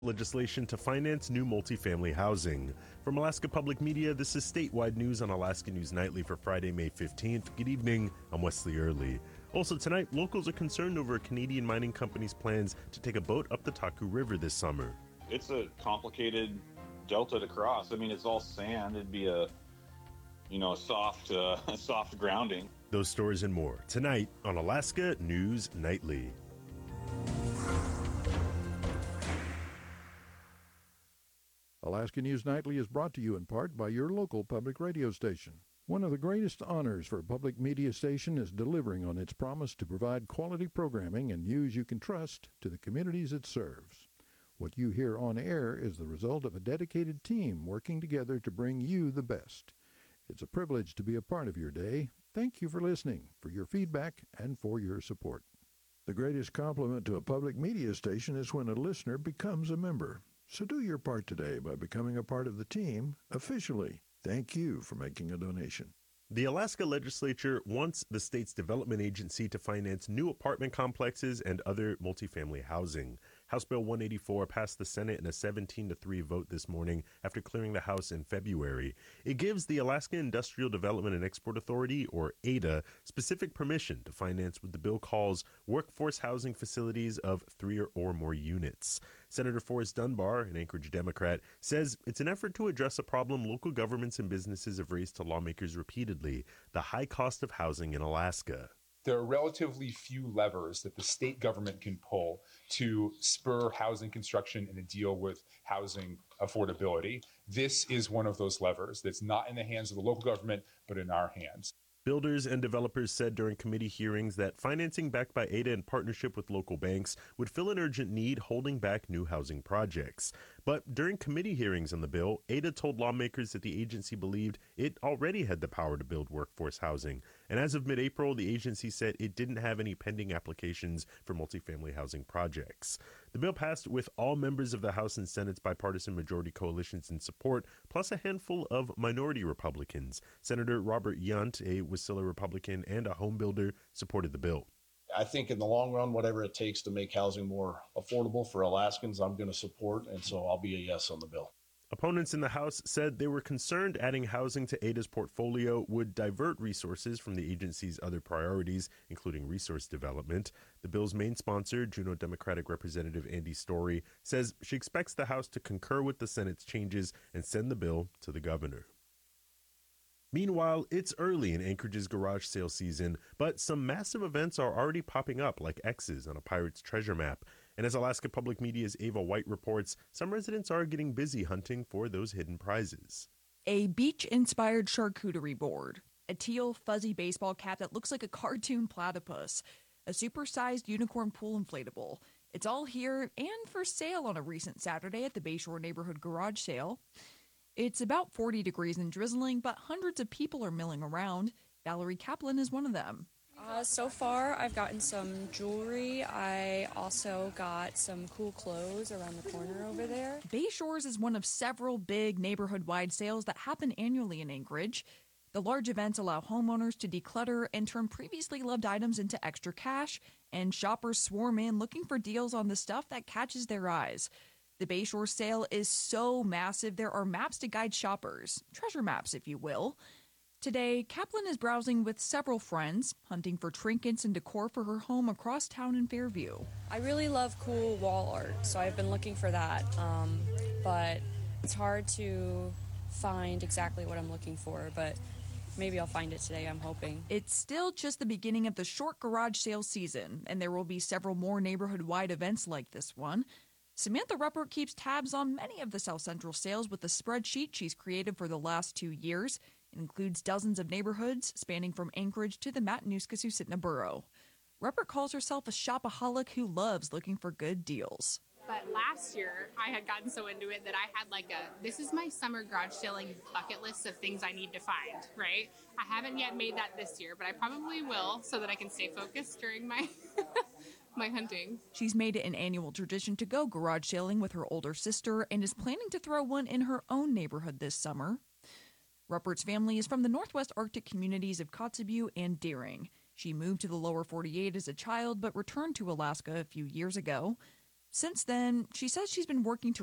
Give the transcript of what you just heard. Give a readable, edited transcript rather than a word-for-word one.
Legislation to finance new multifamily housing. From Alaska Public Media, this is statewide news on Alaska News Nightly for Friday, May 15th. Good evening, I'm Wesley Early. Also tonight, locals are concerned over a Canadian mining company's plans to take a boat up the Taku River this summer. It's a complicated delta to cross. I mean, it's all sand. It'd be a soft grounding. Those stories and more tonight on Alaska News Nightly. Alaska News Nightly is brought to you in part by your local public radio station. One of the greatest honors for a public media station is delivering on its promise to provide quality programming and news you can trust to the communities it serves. What you hear on air is the result of a dedicated team working together to bring you the best. It's a privilege to be a part of your day. Thank you for listening, for your feedback, and for your support. The greatest compliment to a public media station is when a listener becomes a member. So do your part today by becoming a part of the team officially. Thank you for making a donation. The Alaska Legislature wants the state's development agency to finance new apartment complexes and other multifamily housing. House Bill 184 passed the Senate in a 17-3 vote this morning after clearing the House in February. It gives the Alaska Industrial Development and Export Authority, or ADA, specific permission to finance what the bill calls workforce housing facilities of 3 or more units. Senator Forrest Dunbar, an Anchorage Democrat, says it's an effort to address a problem local governments and businesses have raised to lawmakers repeatedly, the high cost of housing in Alaska. There are relatively few levers that the state government can pull to spur housing construction and to deal with housing affordability. This is one of those levers that's not in the hands of the local government, but in our hands. Builders and developers said during committee hearings that financing backed by ADA in partnership with local banks would fill an urgent need holding back new housing projects. But during committee hearings on the bill, ADA told lawmakers that the agency believed it already had the power to build workforce housing. And as of mid-April, the agency said it didn't have any pending applications for multifamily housing projects. The bill passed with all members of the House and Senate's bipartisan majority coalitions in support, plus a handful of minority Republicans. Senator Robert Yount, a Wasilla Republican and a home builder, supported the bill. I think in the long run, whatever it takes to make housing more affordable for Alaskans, I'm going to support, and so I'll be a yes on the bill. Opponents in the House said they were concerned adding housing to ADA's portfolio would divert resources from the agency's other priorities, including resource development. The bill's main sponsor, Juneau Democratic Representative Andy Story, says she expects the House to concur with the Senate's changes and send the bill to the governor. Meanwhile, it's early in Anchorage's garage sale season, but some massive events are already popping up like X's on a pirate's treasure map. And as Alaska Public Media's Ava White reports, some residents are getting busy hunting for those hidden prizes. A beach-inspired charcuterie board, a teal fuzzy baseball cap that looks like a cartoon platypus, a supersized unicorn pool inflatable. It's all here and for sale on a recent Saturday at the Bayshore Neighborhood Garage Sale. It's about 40 degrees and drizzling, but hundreds of people are milling around. Valerie Kaplan is one of them. So far, I've gotten some jewelry. I also got some cool clothes around the corner over there. Bayshores is one of several big neighborhood-wide sales that happen annually in Anchorage. The large events allow homeowners to declutter and turn previously loved items into extra cash, and shoppers swarm in looking for deals on the stuff that catches their eyes. The Bayshore sale is so massive, there are maps to guide shoppers, treasure maps, if you will. Today, Kaplan is browsing with several friends, hunting for trinkets and decor for her home across town in Fairview. I really love cool wall art, so I've been looking for that, but it's hard to find exactly what I'm looking for, but maybe I'll find it today, I'm hoping. It's still just the beginning of the short garage sale season, and there will be several more neighborhood-wide events like this one. Samantha Ruppert keeps tabs on many of the South Central sales with a spreadsheet she's created for the last 2 years. It includes dozens of neighborhoods spanning from Anchorage to the Matanuska-Susitna borough. Ruppert calls herself a shopaholic who loves looking for good deals. But last year, I had gotten so into it that I had this is my summer garage selling bucket list of things I need to find, right? I haven't yet made that this year, but I probably will so that I can stay focused during my my hunting. She's made it an annual tradition to go garage sailing with her older sister and is planning to throw one in her own neighborhood this summer. Ruppert's family is from the Northwest Arctic communities of Kotzebue and Deering. She moved to the lower 48 as a child but returned to Alaska a few years ago. Since then, she says she's been working to